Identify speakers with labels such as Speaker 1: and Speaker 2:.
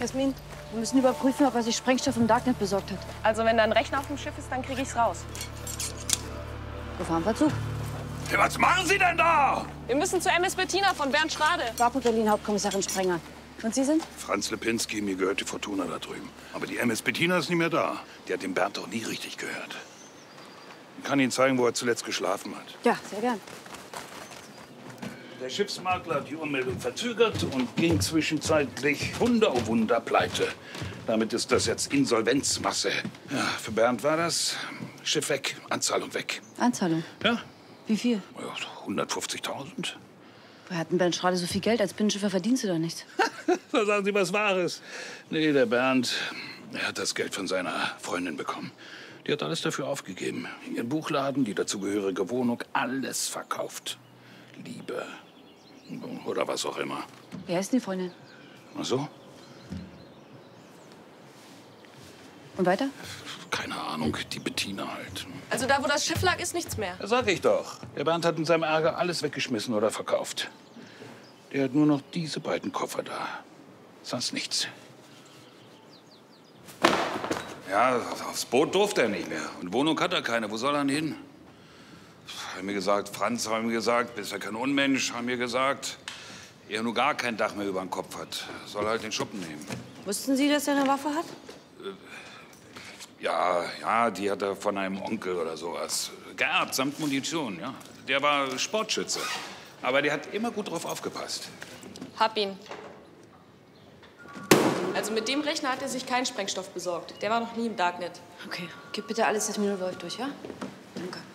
Speaker 1: Jasmin, wir müssen überprüfen, ob er sich Sprengstoff im Darknet besorgt hat.
Speaker 2: Also wenn da ein Rechner auf dem Schiff ist, dann kriege ich's raus.
Speaker 1: Gefahrenverzug.
Speaker 3: Hey, was machen Sie denn da?
Speaker 2: Wir müssen zur MS Bettina von Bernd Schrade.
Speaker 1: Wapo Berlin, Hauptkommissarin Sprenger. Und Sie sind?
Speaker 3: Franz Lipinski, mir gehört die Fortuna da drüben. Aber die MS Bettina ist nicht mehr da. Die hat den Bernd doch nie richtig gehört. Ich kann Ihnen zeigen, wo er zuletzt geschlafen hat.
Speaker 1: Ja, sehr gern.
Speaker 3: Der Schiffsmakler hat die Ummeldung verzögert und ging zwischenzeitlich Wunder oh Wunder pleite. Damit ist das jetzt Insolvenzmasse. Ja, für Bernd war das Schiff weg, Anzahlung weg.
Speaker 1: Anzahlung?
Speaker 3: Ja,
Speaker 1: Wie viel?
Speaker 3: ja 150.000.
Speaker 1: Woher hat denn Bernd Schrade so viel Geld? Als Binnenschiffer verdienst du doch nichts.
Speaker 3: Da sagen Sie was Wahres. Nee, der Bernd, er hat das Geld von seiner Freundin bekommen. Die hat alles dafür aufgegeben. Ihren Buchladen, die dazugehörige Wohnung, alles verkauft. Liebe. Oder was auch immer.
Speaker 1: Wer ist denn die Freundin?
Speaker 3: Ach so?
Speaker 1: Und weiter?
Speaker 3: Keine Ahnung, die Bettina halt.
Speaker 2: Also da, wo das Schiff lag, ist nichts mehr.
Speaker 3: Das sag ich doch. Der Bernd hat in seinem Ärger alles weggeschmissen oder verkauft. Der hat nur noch diese beiden Koffer da. Sonst nichts. Ja, aufs Boot durfte er nicht mehr. Und Wohnung hat er keine. Wo soll er denn hin? Haben mir gesagt, Franz haben mir gesagt, bist ja kein Unmensch, haben mir gesagt, er nur gar kein Dach mehr über den Kopf hat. Soll halt den Schuppen nehmen.
Speaker 1: Wussten Sie, dass er eine Waffe hat?
Speaker 3: Ja, die hat er von einem Onkel oder sowas. Geerbt, samt Munition, ja. Der war Sportschütze. Aber der hat immer gut drauf aufgepasst.
Speaker 2: Hab ihn. Also mit dem Rechner hat er sich keinen Sprengstoff besorgt. Der war noch nie im Darknet.
Speaker 1: Okay, gib bitte alles, das mir nur läuft, durch, ja? Danke.